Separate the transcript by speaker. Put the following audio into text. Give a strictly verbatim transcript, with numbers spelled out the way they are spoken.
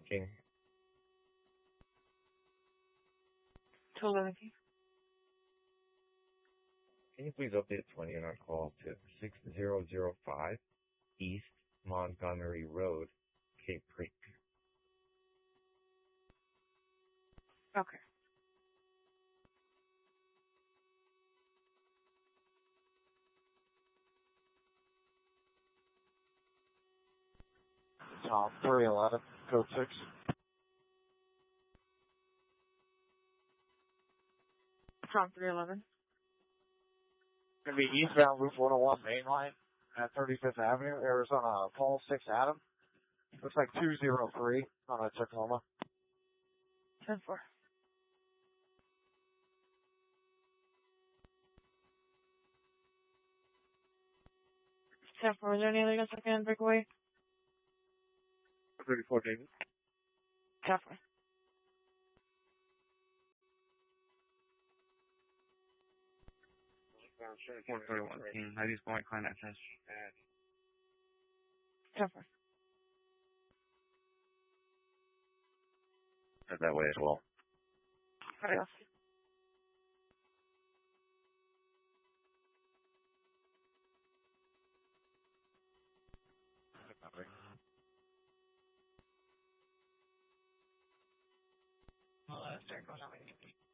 Speaker 1: King.
Speaker 2: two eleven King.
Speaker 1: Can you please update twenty on our call to six zero zero five East Montgomery Road, Cape Creek?
Speaker 2: Okay.
Speaker 3: Tom, three eleven, code six.
Speaker 2: Tom three eleven.
Speaker 3: Gonna be eastbound Loop one oh one main line at thirty-fifth Avenue, Arizona, Paul six Adam. Looks like two zero three on a Tacoma.
Speaker 2: ten four. ten four, is there any other guys that can break away?
Speaker 1: thirty-four, David.
Speaker 2: ten four.
Speaker 1: four thirty-one, King. I just going climb access.
Speaker 2: ten four.
Speaker 1: Head that way as well.
Speaker 2: Adios. Well, that's there goes on.